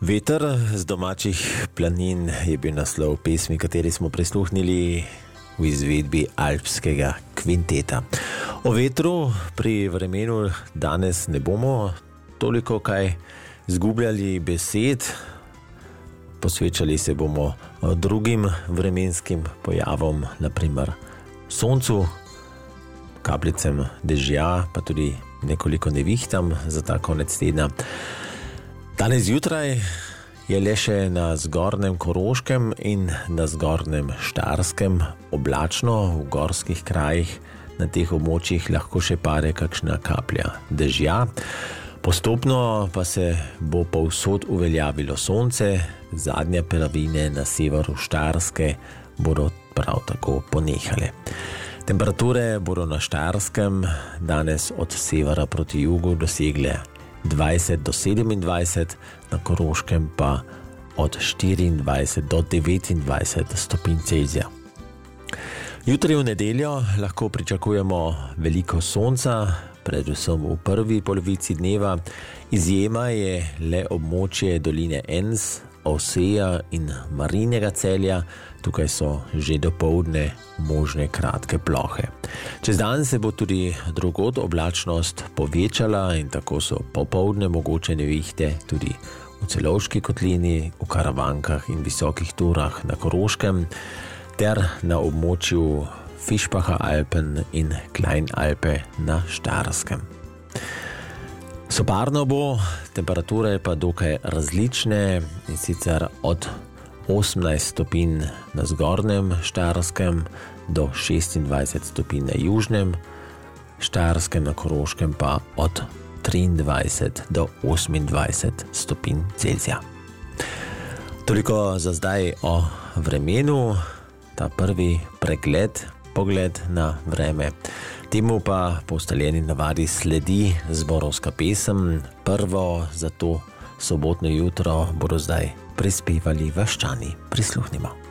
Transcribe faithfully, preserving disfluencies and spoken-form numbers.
Veter z domačih planin je bil naslov pesmi, kateri smo prisluhnili v izvedbi alpskega kvinteta. O vetru pri vremenu danes ne bomo toliko kaj zgubljali besed, posvečali se bomo drugim vremenskim pojavom, naprimer soncu, kapljicam dežja, pa tudi nekoliko nevihtam za ta konec tedna. Danes zjutraj je le še na zgornjem Koroškem in na zgornjem Štajerskem oblačno, v gorskih krajih na teh območjih lahko še pade kakšna kaplja dežja. Postopno pa se bo povsod uveljavilo sonce, zadnje padavine na severu Štajerske bodo prav tako ponehale. Temperature bodo na Štajerskem danes od severa proti jugu dosegle dvajset do sedemindvajset, na Koroškem pa od štiriindvajset do devetindvajset stopinj Celzija. Jutri v nedeljo lahko pričakujemo veliko sonca, predvsem v prvi polovici dneva. Izjema je le območje doline Enns, Ovseja in Marinjega Celja. Tukaj so že dopoldne možne kratke plohe. Čez dan se bo tudi drugod oblačnost povečala in tako so popoldne mogoče nevihte tudi v Celovški kotlini, v Karavankah in Visokih Turah na Koroškem ter na območju Fischbacher Alpen in Kleinalpe na Štajerskem. Soparno bo, temperature pa dokaj različne, in sicer od osemnajst stopinj na zgornjem Štajerskem do šestindvajset stopinj na južnem Štajerskem, na Koroškem pa od triindvajset do osemindvajset stopinj Celzija. Toliko za zdaj o vremenu, ta prvi pregled, pogled na vreme. Temu pa po ustaljeni navadi sledi zborovska pesem. Prvo za to sobotno jutro bodo zdaj prispevali Vaščani. Prisluhnimo.